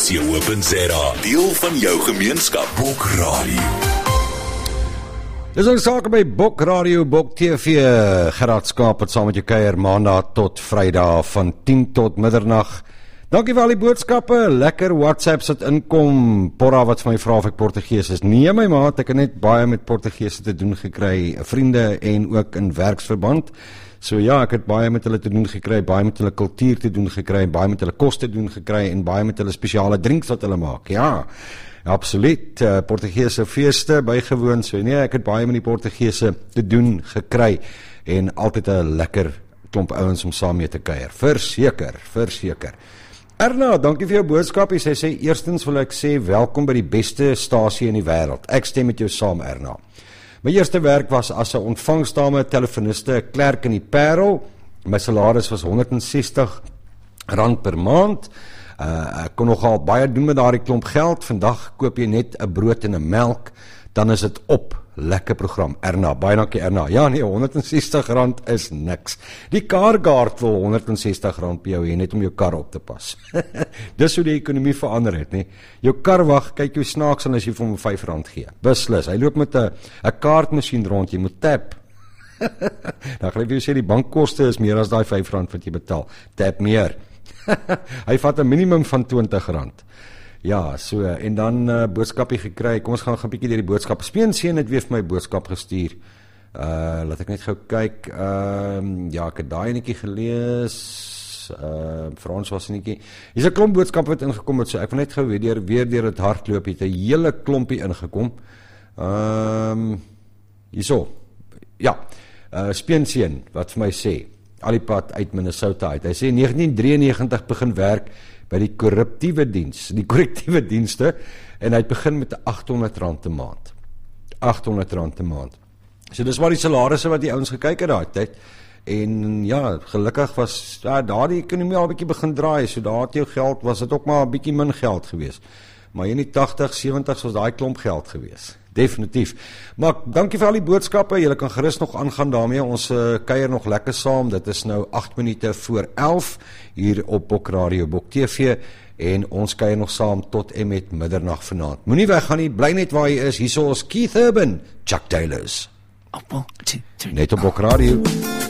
www.co.za. Deel van jou gemeenskap. Bok Radio. Dis ons saak by Bok Radio, Bok TV. Gerard Skaap het saam met jou kuier maandag tot Vrydag van 10 tot middernag. Dankie vir al die boodskappe, lekker WhatsApps wat inkom. Porra wat vir my vra of ek Portugees is. Nee my maat, ek het net baie met Portugees te doen gekry, vriende en ook in werksverband. So ja, ek het baie met hulle te doen gekry, baie met hulle kultuur te doen gekry, baie met hulle kos te doen gekry en baie met hulle spesiale drinks wat hulle maak. Ja, absoluut, Portugese feeste bygewoon, so nee, ek het baie met die Portugese te doen gekry en altyd 'n lekker klomp ouens om saam mee te kuier. Verseker. Erna, dankie vir jou boodskap. Sy sê, eerstens wil ek sê, welkom by die beste stasie in die wêreld. Ek stem met jou saam, Erna. My eerste werk was as 'n ontvangsdame, telefoniste, 'n klerk in die Parel. My salaris was R160 per maand. Ek kon nogal baie doen met daardie klomp geld. Vandag koop jy net 'n brood en 'n melk, dan is dit op. Lekker program, Erna, baie dankie Erna. Ja nee, R160 is niks. Die Carguard wil R160 by jou hê, net om jou kar op te pas. Dis hoe die ekonomie verander het, nee. Jou kar wag, kyk jou snaaks aan as jy vir hom R5 gee. Beslis, hy loop met 'n kaartmasjien rond, jy moet tap. Dan gaan ek vir jou sê, die bankkoste is meer as daai R5 wat jy betaal. Tap meer. Hy vat 'n minimum van R20. Ja, so, en dan boodskapie gekry, kom ons gaan 'n bietjie deur die boodskap. Speenseun het weer vir my boodskap gestuur. Laat ek net gou kyk. Ja, ek het daai netjie gelees. Frans was netjie. Hier's 'n klomp boodskappe wat ingekom het, so ek wil net gou weer deur dit hardloop. Het 'n hele klompie ingekom. Hierso. Ja. Speenseun wat vir my sê, al die pad uit Minnesota uit. Hy sê 1993 begin werk by die korrektiewe dienste, en hy het begin met R800 'n maand. R800 'n maand. So dis maar die salarisse wat die ouens gekyk het daai tyd. En ja, gelukkig was daardie ekonomie al 'n bietjie begin draai, so daar het jou geld, was dit ook maar 'n bietjie min geld gewees. Maar in die 80, 70 was daai klomp geld gewees. Definitief. Maar dankie vir al die boodskappe. Julle kan gerus nog aangaan daarmee. Ons kuier nog lekker saam. Dit is nou 8 minute voor 11 hier op Bok Radio, Bok TV, en ons kuier nog saam tot en met middernag vanaand. Moenie weggaan nie, bly net waar jy is. Hierso is Keith Urban, Chuck Taylors. Net op Bok Radio.